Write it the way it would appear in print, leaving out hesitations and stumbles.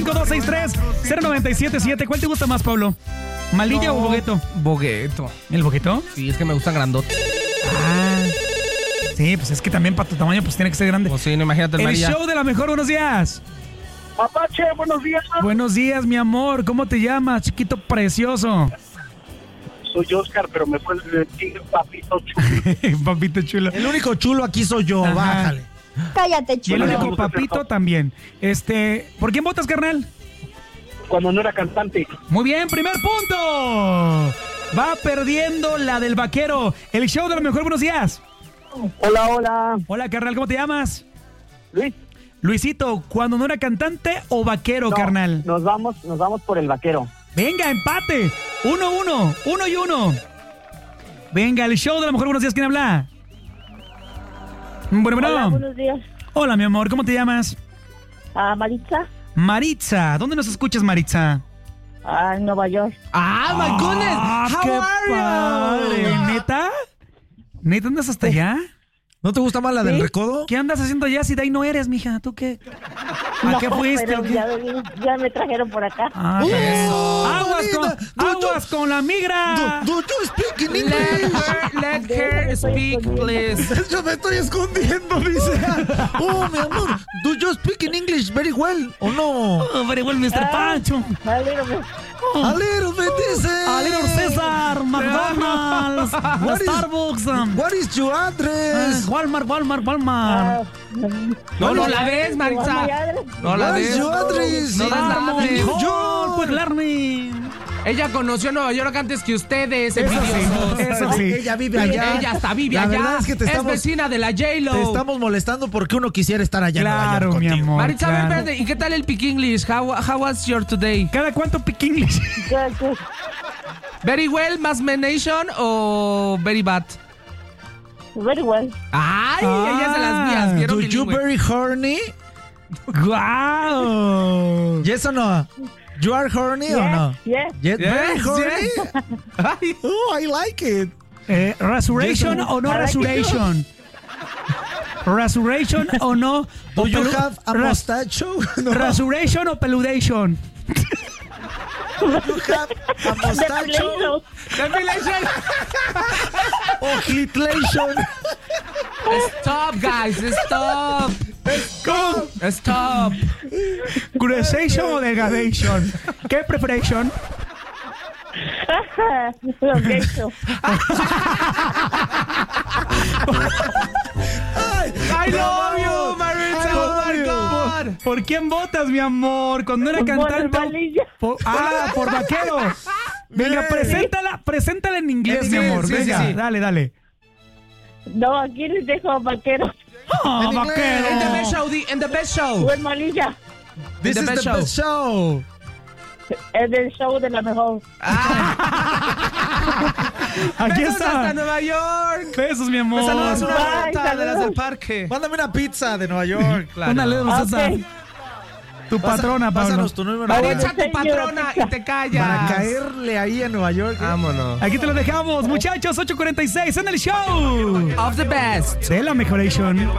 1-855-263-0977. ¿Cuál te gusta más, Pablo? ¿Malilla o bogueto? Bogueto. ¿El bogueto? Sí, es que me gustan grandotes. Ah. Sí, pues es que también para tu tamaño pues tiene que ser grande. Pues sí, no, imagínate el María. show de la mejor, buenos días. Apache, buenos días. Buenos días, mi amor. ¿Cómo te llamas, chiquito precioso? Soy Oscar, pero me puedes decir papito chulo. Papito chulo. El único chulo aquí soy yo, Ajá. bájale. Cállate, Y el chulo. único papito también. ¿Por quién votas, carnal? Cuando no era cantante. Muy bien, primer punto. Va perdiendo la del vaquero. El show de la mejor, buenos días. Hola, hola. Hola, carnal, ¿cómo te llamas? Luis. Luisito, ¿cuando no era cantante o vaquero, carnal? Nos vamos por el vaquero. Venga, empate. 1-1, 1-1. Venga, el show de la mejor, buenos días, ¿quién habla? Bueno. Hola, buenos días. Hola, mi amor, ¿cómo te llamas? Maritza, Maritza, ¿dónde nos escuchas, Maritza? en Nueva York. ¡Ah, my goodness! How ¡Qué are you? padre! ¿Neta? ¿Neta andas hasta allá? ¿No te gusta más la del recodo? ¿Qué andas haciendo allá si de ahí no eres, mija? ¿Tú qué? ¿A qué fuiste? Pero o qué? ya me trajeron por acá. Ah, ¡Oh, aguas con la migra. Do you speak in English? Let her speak, please. Yo me estoy escondiendo, dice. Oh, mi amor, do you speak in English very well o no? Oh, very well, Mr. Pancho. A little A little bit, dice. A little César, McDonald's, Starbucks. What is your address? Walmart. No la des, Maritza. No la What is des. your address? No la des. Yo, pues, Learning. Ella conoció Nueva York antes que ustedes, envidiosos. Eso sí. Ella vive allá. Ella hasta vive La allá. verdad es que te estamos, vecina de la J-Lo. te estamos molestando porque uno quisiera estar allá Claro, en Nueva mi York contigo. amor. Maritza, a ver, claro. espérate, ¿y qué tal el Pick English? How was your today? ¿Cada cuánto pick English? Good. ¿Very well, más nation o very bad? Very well. ¡Ay! Ella es de las mías. Quiero Do you bilingüe. very horny? ¡Guau! Yes or no? You are horny or no? Yes. Yes, very Yes, horny? yes. Ay. Oh, I like it. ¿Resurrection Yes, o no I like it. resurrection? ¿Resurrection o no? Do you pelu- have a res- mustache? No. ¿Resurrection o peludation? You have a mustache? Depilation. Depilation. O hitlation? Stop, guys. Stop. Stop. ¿Cruzation o degradation? ¿Qué preferation? Location. I love you, Maritza. Oh my God. ¿Por quién votas, mi amor? Cuando era Por el cantante. Malilla. Por vaquero. Venga, preséntala en inglés, En mi inglés, amor. sí, Venga, sí. dale. No, aquí les dejo vaqueros. ¡Oh, En inglés. vaquero! In the best show, in the best show. O el Malilla. This The is best the best show. Es del show de la mejor. Aquí Besos hasta está. Nueva York. Besos, mi amor. Me saludas una Bye, rata de las del saludos. parque. Mándame una pizza de Nueva York. Claro. Una luz, César. Ok. Tu patrona, Pablo. Pásanos tu número. Maritza, Bueno, tu patrona, y te callas. Para caerle ahí en Nueva York. Vámonos. Aquí te lo dejamos, muchachos. 8:46 en el show Of the best. de la Mejoration.